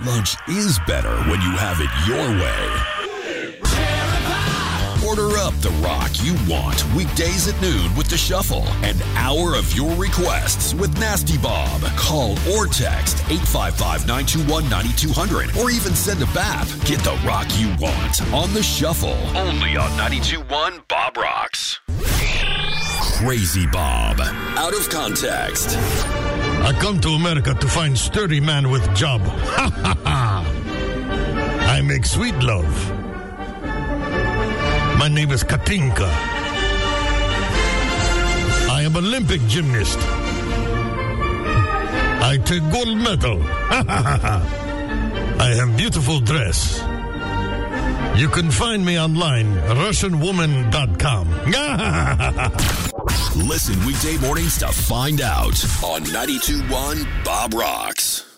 lunch is better when you have it your way. Order up the rock you want weekdays at noon with The Shuffle. An hour of your requests with Nasty Bob. Call or text 855-921-9200 or even send a BAP. Get the rock you want on The Shuffle. Only on 92.1 Bob Rocks. Crazy Bob. Out of context. I come to America to find sturdy man with job. Ha ha ha. I make sweet love. My name is Katinka. I am Olympic gymnast. I take gold medal. I have beautiful dress. You can find me online, RussianWoman.com. Listen weekday mornings to find out on 92.1 Bob Rocks.